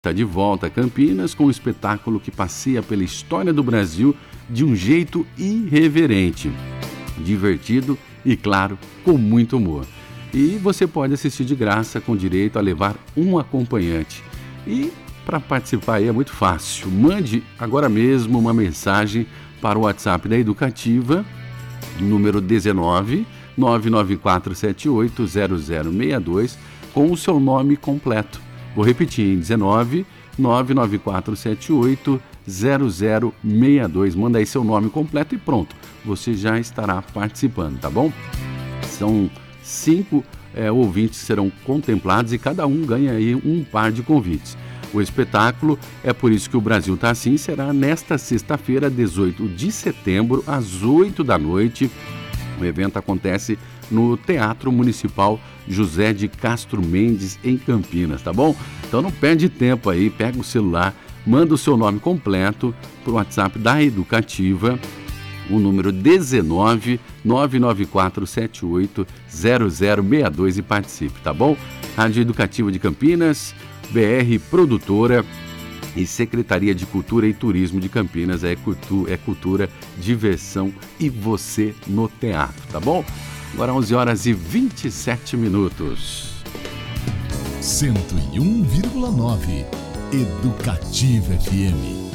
Está de volta a Campinas com um espetáculo que passeia pela história do Brasil de um jeito irreverente, divertido e, claro, com muito humor. E você pode assistir de graça com direito a levar um acompanhante. E para participar aí é muito fácil. Mande agora mesmo uma mensagem para o WhatsApp da Educativa, número 19 994780062, com o seu nome completo. Vou repetir, 19 994780062. Manda aí seu nome completo e pronto, você já estará participando, tá bom? São 5 ouvintes que serão contemplados e cada um ganha aí um par de convites. O espetáculo É Por Isso Que o Brasil Tá Assim será nesta sexta-feira, 18 de setembro, às 8 da noite. O evento acontece no Teatro Municipal José de Castro Mendes, em Campinas, tá bom? Então não perde tempo aí, pega o celular, manda o seu nome completo para o WhatsApp da Educativa, o número 19 994780062 e participe, tá bom? Rádio Educativa de Campinas, BR Produtora e Secretaria de Cultura e Turismo de Campinas. É cultura, diversão e você no teatro, tá bom? Agora 11 horas e 27 minutos. 101,9 Educativa FM.